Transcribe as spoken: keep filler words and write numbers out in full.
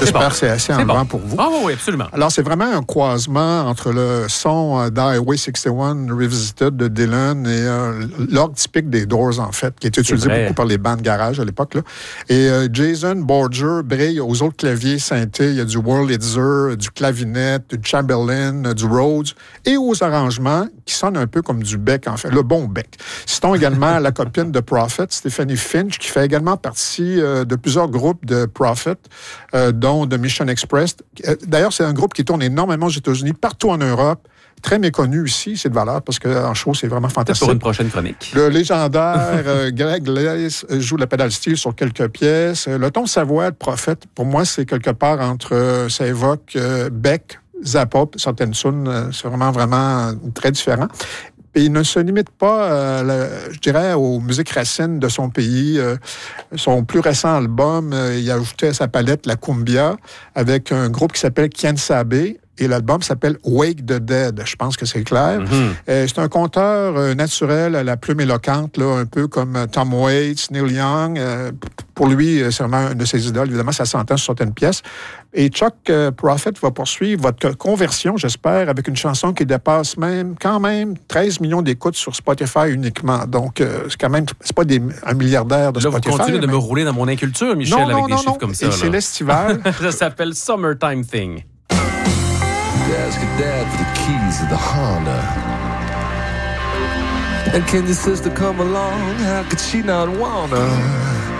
J'espère que c'est assez enlevant bon. pour vous. Ah oui, absolument. Alors, c'est vraiment un croisement entre le son euh, d'Highway soixante et un Revisited de Dylan et euh, l'orgue typique des Doors, en fait, qui était utilisé beaucoup par les bandes garage à l'époque. Là. Et euh, Jason Borger brille aux autres claviers synthés. Il y a du Wurlitzer, du clavinet, du Chamberlin, du Rhodes et aux arrangements qui sonnent un peu comme du Beck, en fait, le bon Beck. Citons également la copine de Prophet, Stephanie Finch, qui fait également partie euh, de plusieurs groupes de Prophet, euh, dont The Mission Express. D'ailleurs, c'est un groupe qui tourne énormément aux États-Unis, partout en Europe. Très méconnu ici, c'est de valeur, parce qu'en show, c'est vraiment fantastique. C'est pour une prochaine chronique. Le légendaire euh, Greg Lace joue la pédale steel sur quelques pièces. Le ton Savoie de Prophet, pour moi, c'est quelque part entre... Euh, ça évoque euh, Beck, Zappa, certaines tunes. Euh, c'est vraiment, vraiment très différent. Et il ne se limite pas, euh, le, je dirais, aux musiques racines de son pays. Euh, son plus récent album, euh, il a ajouté à sa palette la cumbia avec un groupe qui s'appelle Quien Sabe. Et l'album s'appelle Wake the Dead. Je pense que c'est clair. Mm-hmm. Euh, c'est un conteur euh, naturel à la plume éloquente, là, un peu comme euh, Tom Waits, Neil Young. Euh, pour lui, c'est vraiment un de ses idoles. Évidemment, ça s'entend sur certaines pièces. Et Chuck euh, Prophet va poursuivre votre conversion, j'espère, avec une chanson qui dépasse même, quand même, treize millions d'écoutes sur Spotify uniquement. Donc, euh, c'est quand même, c'est pas des, un milliardaire de là, Spotify. Vous continuez mais... de me rouler dans mon inculture, Michel, non, non, avec des non, chiffres non. comme ça. Et c'est l'estival. Ça s'appelle Summertime Thing. Ask your dad for the keys of the Honda. And can your sister come along? How could she not wanna?